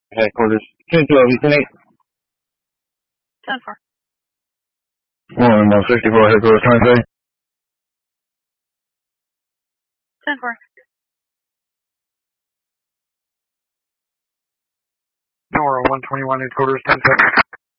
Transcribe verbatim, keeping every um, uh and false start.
Headquarters. ten twelve, Eastern eight. ten four. one one sixty-four, headquarters, twenty-three. ten four. Nora one twenty-one, headquarters, ten seven.